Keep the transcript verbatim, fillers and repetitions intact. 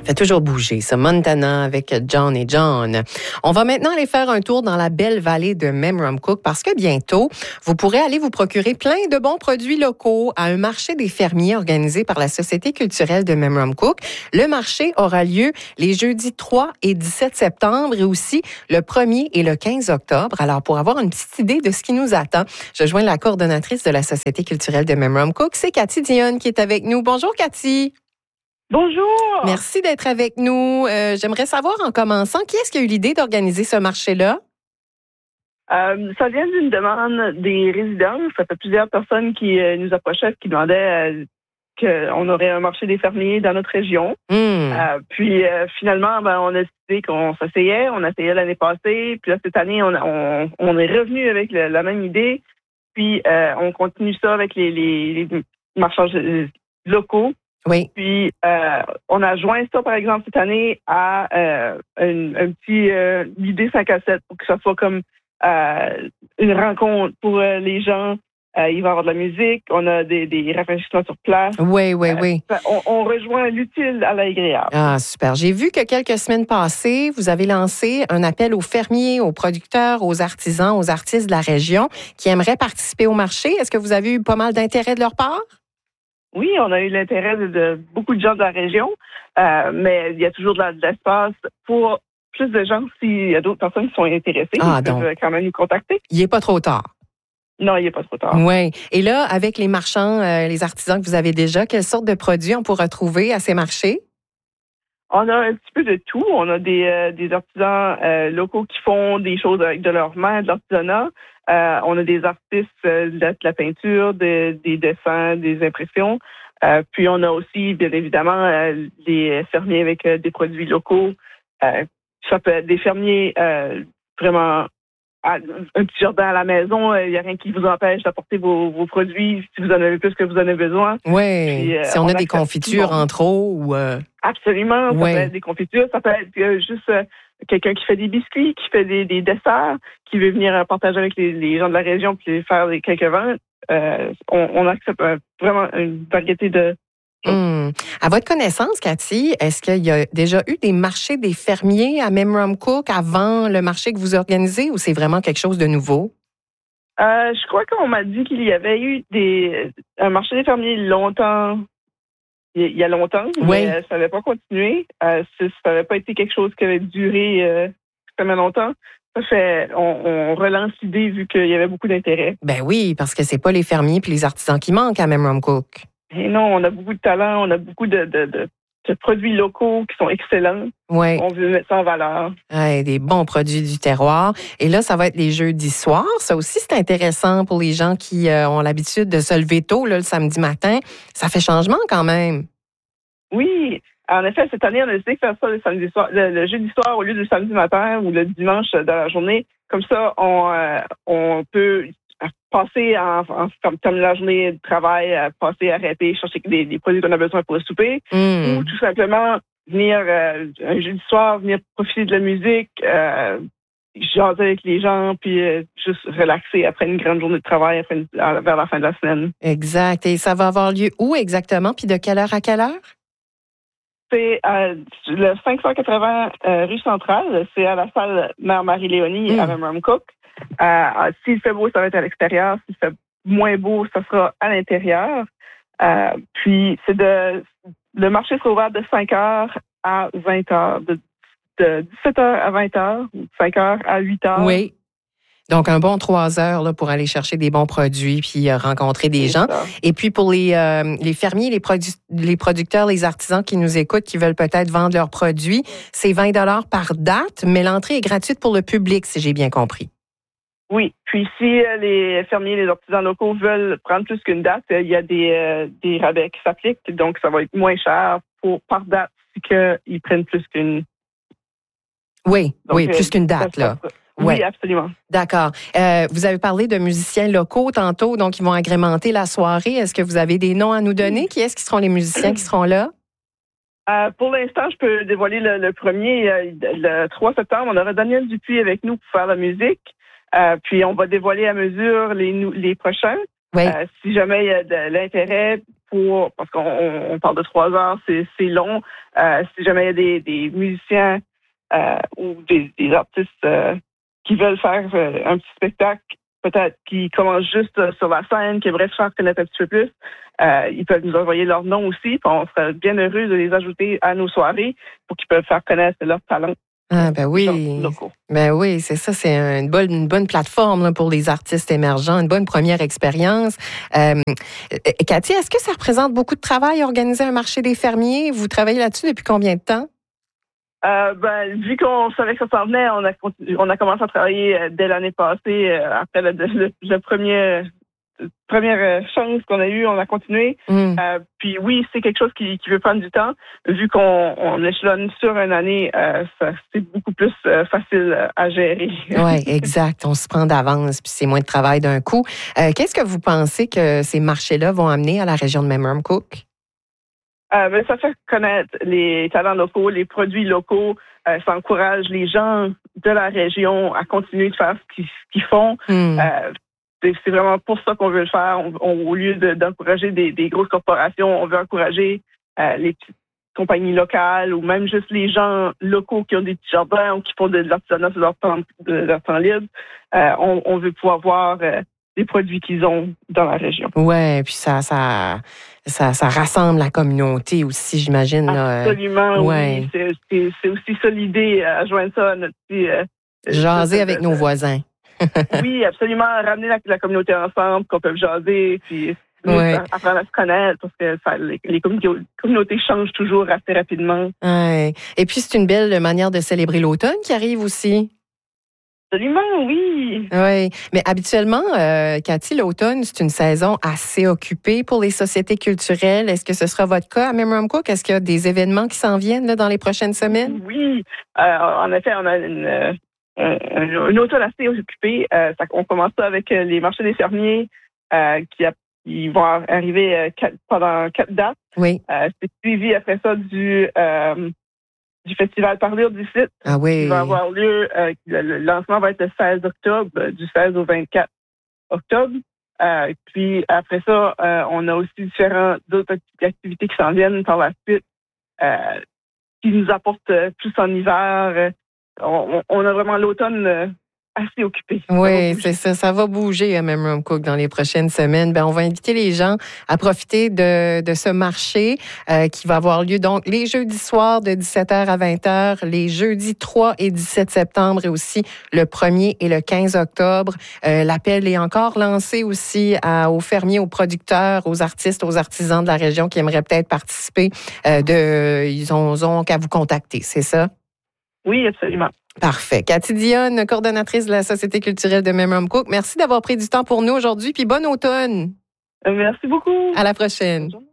Fait toujours bouger, ça. Montana avec John et John. On va maintenant aller faire un tour dans la belle vallée de Memramcook parce que bientôt, vous pourrez aller vous procurer plein de bons produits locaux à un marché des fermiers organisé par la Société culturelle de Memramcook. Le marché aura lieu les jeudis trois et dix-sept septembre et aussi le premier et le quinze octobre. Alors, pour avoir une petite idée de ce qui nous attend, je joins la coordonnatrice de la Société culturelle de Memramcook, c'est Cathy Dionne qui est avec nous. Bonjour, Cathy. Bonjour. Merci d'être avec nous. Euh, j'aimerais savoir en commençant, qui est-ce qui a eu l'idée d'organiser ce marché-là? Euh, ça vient d'une demande des résidents. Ça fait plusieurs personnes qui euh, nous approchaient, qui demandaient euh, qu'on aurait un marché des fermiers dans notre région. Mm. Euh, puis euh, finalement, ben, on a décidé qu'on s'essayait. On essayait l'année passée. Puis là, cette année, on, on, on est revenu avec le, la même idée. Puis euh, on continue ça avec les, les, les marchands locaux. Oui. Puis, euh, on a joint ça, par exemple, cette année à euh, une, un petit euh, idée cinq à sept pour que ça soit comme euh, une rencontre pour euh, les gens. Euh, il va y avoir de la musique, on a des, des rafraîchissements sur place. Oui, oui, oui. Euh, on, on rejoint l'utile à l'agréable. Ah, super. J'ai vu que quelques semaines passées, vous avez lancé un appel aux fermiers, aux producteurs, aux artisans, aux artistes de la région qui aimeraient participer au marché. Est-ce que vous avez eu pas mal d'intérêt de leur part? Oui, on a eu l'intérêt de, de beaucoup de gens de la région, euh, mais il y a toujours de, la, de l'espace pour plus de gens. S'il y a d'autres personnes qui sont intéressées, ah, ils peuvent donc, quand même nous contacter. Il n'est pas trop tard. Non, il n'est pas trop tard. Oui. Et là, avec les marchands, euh, les artisans que vous avez déjà, quelles sortes de produits on pourra trouver à ces marchés? On a un petit peu de tout. On a des, euh, des artisans euh, locaux qui font des choses avec de leurs mains, de l'artisanat. Euh, on a des artistes euh, de la peinture, de, des dessins, des impressions. Euh, puis on a aussi, bien évidemment, euh, des fermiers avec euh, des produits locaux. Euh, ça peut être des fermiers euh, vraiment à, un petit jardin à la maison. Il n'y a rien qui vous empêche d'apporter vos, vos produits si vous en avez plus que vous en avez besoin. Oui. Puis, euh, si on, on a des confitures en trop ou... Euh... Absolument. Ça ouais. peut être des confitures, ça peut être euh, juste euh, quelqu'un qui fait des biscuits, qui fait des, des desserts, qui veut venir partager avec les, les gens de la région puis faire des, quelques ventes. Euh, on, on accepte euh, vraiment une variété de choses. Hum. À votre connaissance, Cathy, est-ce qu'il y a déjà eu des marchés des fermiers à Memramcook avant le marché que vous organisez ou c'est vraiment quelque chose de nouveau? Euh, je crois qu'on m'a dit qu'il y avait eu des un marché des fermiers longtemps. Il y a longtemps, oui. mais ça n'avait pas continué. Euh, ça n'avait pas été quelque chose qui avait duré euh, tellement longtemps. Ça fait, on, on relance l'idée vu qu'il y avait beaucoup d'intérêt. Ben oui, parce que c'est pas les fermiers puis les artisans qui manquent à Memramcook. Et non, on a beaucoup de talent, on a beaucoup de, de, de, de produits locaux qui sont excellents. Oui. On veut mettre ça en valeur. Ouais, des bons produits du terroir. Et là, ça va être les jeudis soirs. Ça aussi, c'est intéressant pour les gens qui euh, ont l'habitude de se lever tôt là, le samedi matin. Ça fait changement quand même. Oui. En effet, cette année, on a décidé de faire ça le samedi soir, le, le jeudi soir au lieu du samedi matin ou le dimanche dans la journée. Comme ça, on, euh, on peut passer en, en, comme terminer la journée de travail, passer, arrêter, chercher des, des produits qu'on a besoin pour le souper, mmh. ou tout simplement venir euh, un jeudi soir, venir profiter de la musique, euh, jaser avec les gens, puis euh, juste relaxer après une grande journée de travail après une, vers la fin de la semaine. Exact. Et ça va avoir lieu où exactement, puis de quelle heure à quelle heure? C'est euh, le cinq cent quatre-vingts euh, rue Centrale. C'est à la salle Mère Marie-Léonie mmh. à Memramcook. Euh, s'il fait beau, ça va être à l'extérieur. S'il fait moins beau, ça sera à l'intérieur. Euh, puis, c'est de le marché sera ouvert de cinq heures à vingt heures, de, de dix-sept heures à vingt heures, ou de cinq heures à huit heures. Oui. Donc, un bon trois heures là, pour aller chercher des bons produits puis euh, rencontrer des gens. Ça. Et puis, pour les, euh, les fermiers, les, produ- les producteurs, les artisans qui nous écoutent, qui veulent peut-être vendre leurs produits, c'est vingt dollars par date, mais l'entrée est gratuite pour le public, si j'ai bien compris. Oui. Puis, si euh, les fermiers, les artisans locaux veulent prendre plus qu'une date, il euh, y a des, euh, des rabais qui s'appliquent. Donc, ça va être moins cher pour, par date si qu'ils prennent plus qu'une... Oui, donc, oui, plus qu'une date, ça, là. Ça, Oui, ouais. absolument. D'accord. Euh, vous avez parlé de musiciens locaux tantôt, donc ils vont agrémenter la soirée. Est-ce que vous avez des noms à nous donner? Qui est-ce qui seront les musiciens qui seront là? Euh, pour l'instant, je peux dévoiler le, le premier. Euh, le trois septembre, on aura Daniel Dupuis avec nous pour faire la musique. Euh, puis, on va dévoiler à mesure les, les prochains. Oui. Euh, si jamais il y a de l'intérêt pour, parce qu'on on parle de trois heures, c'est, c'est long. Euh, si jamais il y a des, des musiciens euh, ou des, des artistes euh, qui veulent faire euh, un petit spectacle, peut-être qui commencent juste euh, sur la scène, qui aimeraient se faire connaître un petit peu plus, euh, ils peuvent nous envoyer leur nom aussi. Puis on serait bien heureux de les ajouter à nos soirées pour qu'ils peuvent faire connaître leur talent. Ah, ben oui. Ben oui, c'est ça. C'est une bonne, une bonne plateforme là, pour les artistes émergents, une bonne première expérience. Euh, Cathy, est-ce que ça représente beaucoup de travail organiser un marché des fermiers? Vous travaillez là-dessus depuis combien de temps? Euh, ben, vu qu'on savait que ça s'en venait, on a, on a commencé à travailler dès l'année passée, après le, le, le premier... première chance qu'on a eue, on a continué. Mm. Euh, puis oui, c'est quelque chose qui, qui veut prendre du temps. Vu qu'on on échelonne sur une année, euh, ça, c'est beaucoup plus euh, facile à gérer. Oui, exact. On se prend d'avance, puis c'est moins de travail d'un coup. Euh, qu'est-ce que vous pensez que ces marchés-là vont amener à la région de Memramcook? Euh, ben, ça fait connaître les talents locaux, les produits locaux. Euh, ça encourage les gens de la région à continuer de faire ce qu'ils, ce qu'ils font. Mm. Euh, C'est vraiment pour ça qu'on veut le faire. On, on, au lieu de, d'encourager des, des grosses corporations, on veut encourager euh, les petites compagnies locales ou même juste les gens locaux qui ont des petits jardins ou qui font de l'artisanat sur leur temps, de, leur temps libre. Euh, on, on veut pouvoir voir euh, les produits qu'ils ont dans la région. Oui, puis ça, ça, ça, ça rassemble la communauté aussi, j'imagine. Là. Absolument, ouais. oui. C'est, c'est, c'est aussi ça l'idée, à joindre ça à notre petit... Euh, Jaser avec de, nos voisins. Oui, absolument. Ramener la, la communauté ensemble, qu'on peut jaser, puis ouais. apprendre à se connaître, parce que ça, les, les communautés changent toujours assez rapidement. Ouais. Et puis, c'est une belle manière de célébrer l'automne qui arrive aussi. Absolument, oui. Oui, mais habituellement, euh, Cathy, l'automne, c'est une saison assez occupée pour les sociétés culturelles. Est-ce que ce sera votre cas à Memramcook? Est-ce qu'il y a des événements qui s'en viennent là, dans les prochaines semaines? Oui, euh, en effet, on a une... Euh, une automne assez occupée. Euh, ça, on commence ça avec euh, les marchés des fermiers euh, qui, a, qui vont arriver euh, quatre, pendant quatre dates. Oui. Euh, c'est suivi après ça du, euh, du festival Parlure du site. Ah oui. Qui va avoir lieu. Euh, le, le lancement va être le seize octobre, du seize au vingt-quatre octobre. Euh, puis après ça, euh, on a aussi différentes d'autres activités qui s'en viennent par la suite, euh, qui nous apportent plus en hiver. On, on a vraiment l'automne assez occupé. Oui, c'est ça. Ça va bouger à Memramcook dans les prochaines semaines. Ben, on va inviter les gens à profiter de, de ce marché euh, qui va avoir lieu donc les jeudis soirs de dix-sept heures à vingt heures, les jeudis trois et dix-sept septembre et aussi le premier et le quinze octobre. Euh, l'appel est encore lancé aussi à, aux fermiers, aux producteurs, aux artistes, aux artisans de la région qui aimeraient peut-être participer. Euh, de, ils ont, ils ont qu'à vous contacter, c'est ça? Oui, absolument. Parfait. Cathy Dionne, coordonnatrice de la Société culturelle de Memramcook. Merci d'avoir pris du temps pour nous aujourd'hui, puis bon automne. Merci beaucoup. À la prochaine.